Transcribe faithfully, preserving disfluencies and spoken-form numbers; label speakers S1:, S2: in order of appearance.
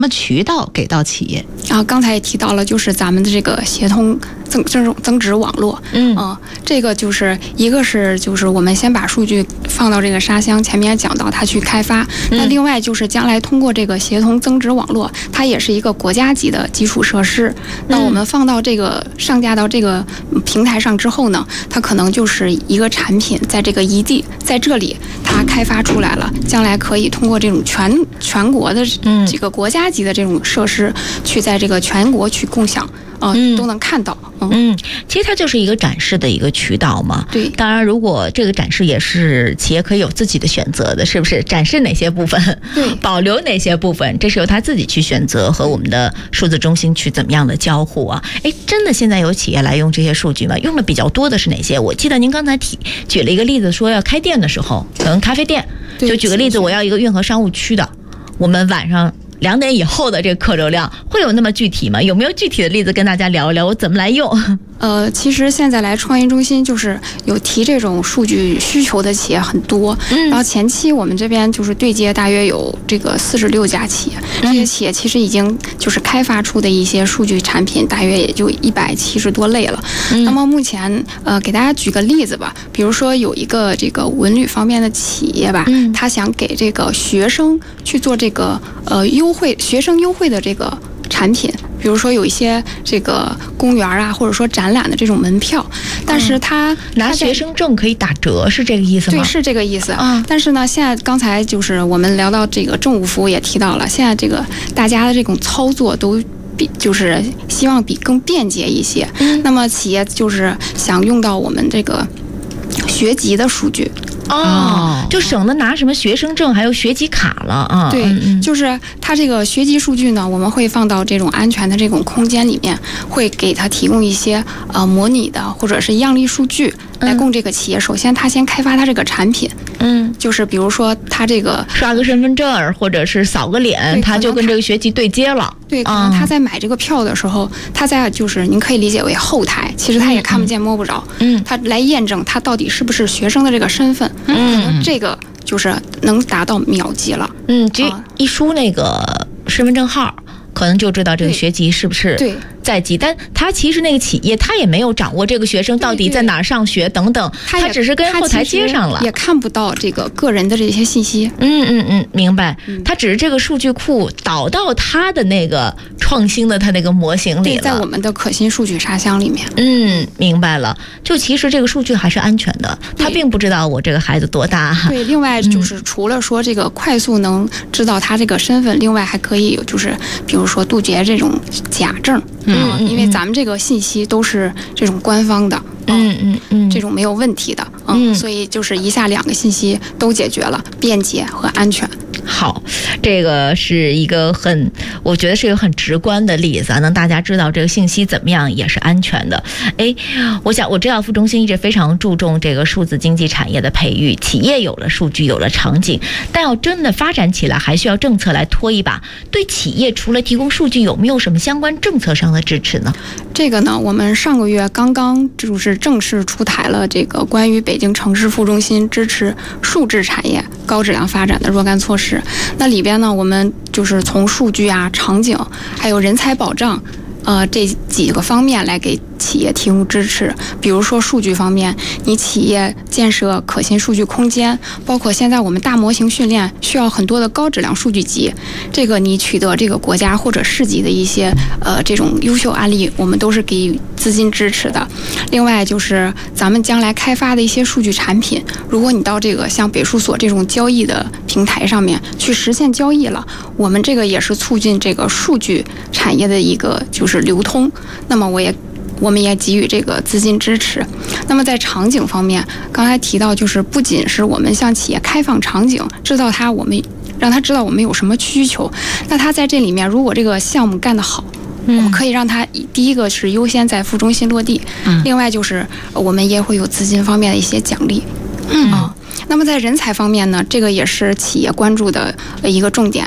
S1: 么渠道给到企业？
S2: 啊，刚才也提到了，就是咱们的这个协同增这种增值网络，
S1: 嗯、
S2: 呃，这个就是一个是就是我们先把数据放到这个沙箱，前面也讲到它去开发，
S1: 嗯、
S2: 那另外就是将来通过这个协同增值网络，它也是一个国家级的基础设施。那我们放到这个上架到这个平台上之后呢，它可能就是一个产品在这个一地在这里它开发出来了，将来可以通过这种全全国的这个国家级的这种设施，去在这个全国去共享。呃、嗯，都能看到。嗯,
S1: 嗯，其实它就是一个展示的一个渠道嘛。
S2: 对，
S1: 当然，如果这个展示也是企业可以有自己的选择的，是不是？展示哪些部分，
S2: 对，
S1: 保留哪些部分，这是由他自己去选择，和我们的数字中心去怎么样的交互啊？哎，真的现在有企业来用这些数据吗？用的比较多的是哪些？我记得您刚才提举了一个例子，说要开店的时候，可能咖啡店，就举个例子，我要一个运河商务区的，我们晚上两点以后的这个客流量会有那么具体吗？有没有具体的例子跟大家聊一聊？我怎么来用？
S2: 呃，其实现在来创业中心就是有提这种数据需求的企业很多，嗯，然后前期我们这边就是对接大约有这个四十六家企业，这些企业其实已经就是开发出的一些数据产品，大约也就一百七十多类了。嗯、那么目前呃，给大家举个例子吧，比如说有一个这个文旅方面的企业吧，嗯，他想给这个学生去做这个呃优惠学生优惠的这个产品。比如说有一些这个公园啊，或者说展览的这种门票，但是他、嗯、
S1: 拿学生证可以打折，是这个意思吗？
S2: 对，是这个意思。
S1: 嗯，
S2: 但是呢，现在刚才就是我们聊到这个政务服务也提到了，现在这个大家的这种操作都比就是希望比更便捷一些。嗯，那么企业就是想用到我们这个学籍的数据。
S1: 哦，就省得拿什么学生证还有学籍卡了啊！
S2: 对，嗯、就是它这个学籍数据呢，我们会放到这种安全的这种空间里面，会给它提供一些呃模拟的或者是样例数据，来供这个企业。首先，它先开发它这个产品，嗯，就是比如说它这个
S1: 刷个身份证或者是扫个脸，它就跟这个学籍对接了。
S2: 对，可能他在买这个票的时候，他在就是您可以理解为后台，其实他也看不见摸不着，嗯，他来验证他到底是不是学生的这个身份，嗯，这个就是能达到秒级了，
S1: 嗯，这一输那个身份证号，可能就知道这个学籍是不是
S2: 对
S1: 在籍，但他其实那个企业他也没有掌握这个学生到底在哪儿上学等等，他只是跟后台接上了，
S2: 也看不到这个个人的这些信息。
S1: 嗯嗯嗯，明白。他只是这个数据库导到他的那个创新的他那个模型里了，
S2: 对，在我们的可信数据沙箱里面。
S1: 嗯，明白了。就其实这个数据还是安全的，他并不知道我这个孩子多大。
S2: 对，另外就是除了说这个快速能知道他这个身份，嗯、另外还可以就是比如说杜绝这种假证。嗯，因为咱们这个信息都是这种官方的，
S1: 嗯嗯嗯，
S2: 这种没有问题的，嗯，所以就是一下两个信息都解决了，便捷和安全。
S1: 好，这个是一个很，我觉得是一个很直观的例子啊，让大家知道这个信息怎么样也是安全的。哎，我想我知道副中心一直非常注重这个数字经济产业的培育，企业有了数据，有了场景，但要真的发展起来，还需要政策来拖一把。对企业除了提供数据，有没有什么相关政策上的支持呢？
S2: 这个呢，我们上个月刚刚就是正式出台了这个关于北京城市副中心支持数字产业高质量发展的若干措施。那里边呢，我们就是从数据啊、场景，还有人才保障，呃，这几个方面来给企业提供支持。比如说数据方面，你企业建设可信数据空间，包括现在我们大模型训练需要很多的高质量数据集，这个你取得这个国家或者市级的一些呃这种优秀案例，我们都是给予资金支持的。另外就是咱们将来开发的一些数据产品，如果你到这个像北数所这种交易的平台上面去实现交易了，我们这个也是促进这个数据产业的一个就是流通，那么我也我们也给予这个资金支持。那么在场景方面，刚才提到就是不仅是我们向企业开放场景，知道它我们让他知道我们有什么需求，那他在这里面如果这个项目干得好，我们可以让他第一个是优先在副中心落地，嗯、另外就是我们也会有资金方面的一些奖励。嗯啊，那么在人才方面呢，这个也是企业关注的一个重点。